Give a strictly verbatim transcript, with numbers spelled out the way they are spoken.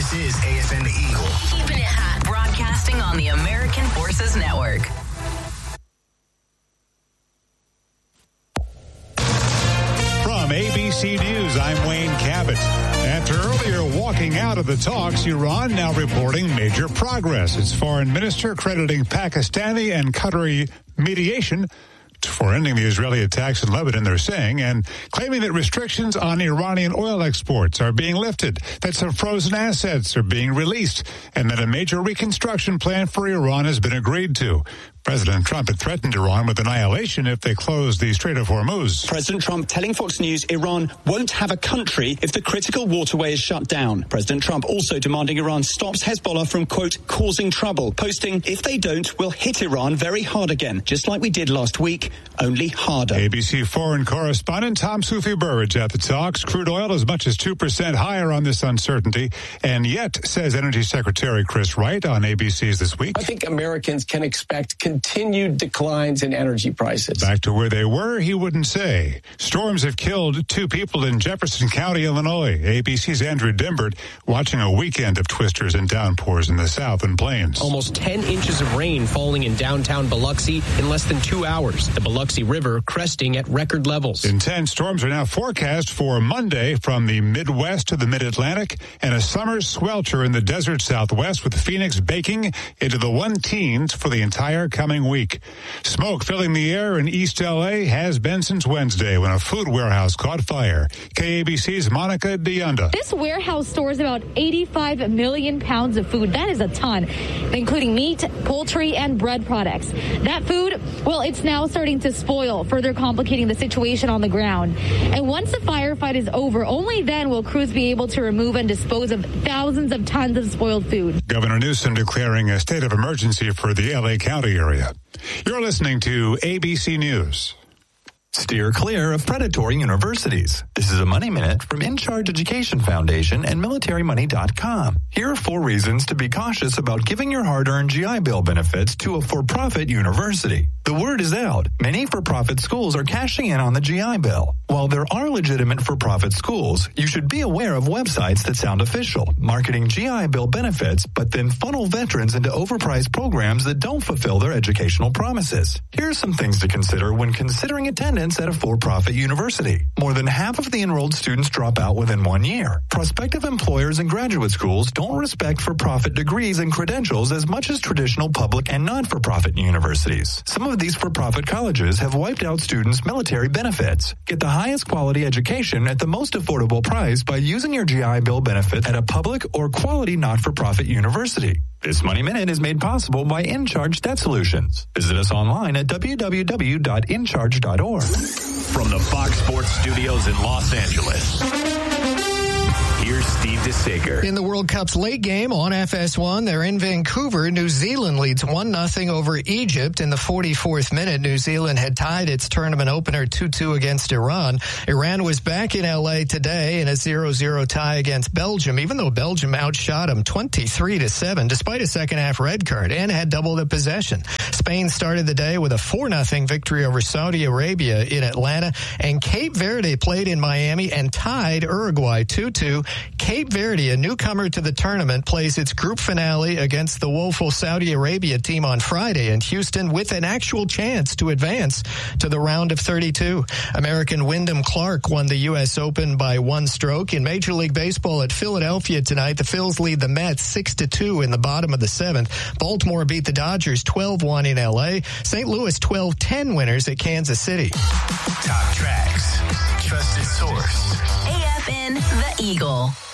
This is A F N The Eagle. Keeping it hot. Broadcasting on the American Forces Network. From A B C News, I'm Wayne Cabot. After earlier walking out of the talks, Iran now reporting major progress. Its foreign minister crediting Pakistani and Qatari mediation for ending the Israeli attacks in Lebanon, they're saying, and claiming that restrictions on Iranian oil exports are being lifted, that some frozen assets are being released, and that a major reconstruction plan for Iran has been agreed to. President Trump had threatened Iran with annihilation if they closed the Strait of Hormuz. President Trump telling Fox News Iran won't have a country if the critical waterway is shut down. President Trump also demanding Iran stops Hezbollah from, quote, causing trouble, posting, if they don't, we'll hit Iran very hard again, just like we did last week, only harder. A B C foreign correspondent Tom Soufi Burridge at the talks. Crude oil as much as two percent higher on this uncertainty, and yet, says Energy Secretary Chris Wright on A B C's This Week. I think Americans can expect continued declines in energy prices. Back to where they were, he wouldn't say. Storms have killed two people in Jefferson County, Illinois. A B C's Andrew Dimbert watching a weekend of twisters and downpours in the South and Plains. Almost ten inches of rain falling in downtown Biloxi in less than two hours. The Biloxi River cresting at record levels. Intense storms are now forecast for Monday from the Midwest to the Mid-Atlantic, and a summer swelter in the desert Southwest, with Phoenix baking into the one teens for the entire coming week. Smoke filling the air in East L A has been since Wednesday when a food warehouse caught fire. K A B C's Monica DeYonda. This warehouse stores about eighty-five million pounds of food. That is a ton, including meat, poultry, and bread products. That food, well, it's now starting to spoil, further complicating the situation on the ground. And once the firefight is over, only then will crews be able to remove and dispose of thousands of tons of spoiled food. Governor Newsom declaring a state of emergency for the L A County area. You're listening to A B C News. Steer clear of predatory universities. This is a Money Minute from In Charge Education Foundation and military money dot com. Here are four reasons to be cautious about giving your hard-earned G I Bill benefits to a for-profit university. The word is out. Many for-profit schools are cashing in on the G I Bill. While there are legitimate for-profit schools, you should be aware of websites that sound official, marketing G I Bill benefits, but then funnel veterans into overpriced programs that don't fulfill their educational promises. Here are some things to consider when considering attendance at a for-profit university. More than half of the enrolled students drop out within one year. Prospective employers and graduate schools don't respect for-profit degrees and credentials as much as traditional public and non-for-profit universities. Some of these for-profit colleges have wiped out students' military benefits. Get the highest quality education at the most affordable price by using your G I Bill benefit at a public or quality not-for-profit university. This Money Minute is made possible by In Charge Debt Solutions. Visit us online at w w w dot in charge dot org. From the Fox Sports Studios in Los Angeles, here's Steve DeSager. In the World Cup's late game on F S one, they're in Vancouver. New Zealand leads one nothing over Egypt. In the forty-fourth minute, New Zealand had tied its tournament opener two two against Iran. Iran was back in L A today in a zero zero tie against Belgium, even though Belgium outshot them twenty-three to seven, despite a second-half red card, and had double the possession. Spain started the day with a four nothing victory over Saudi Arabia in Atlanta, and Cape Verde played in Miami and tied Uruguay two two. Cape Verde, a newcomer to the tournament, plays its group finale against the woeful Saudi Arabia team on Friday in Houston with an actual chance to advance to the round of thirty-two. American Wyndham Clark won the U S Open by one stroke. In Major League Baseball at Philadelphia tonight, the Phils lead the Mets six to two in the bottom of the seventh. Baltimore beat the Dodgers twelve one in L A. Saint Louis twelve ten winners at Kansas City. Top tracks, trusted source. A F N The Eagle.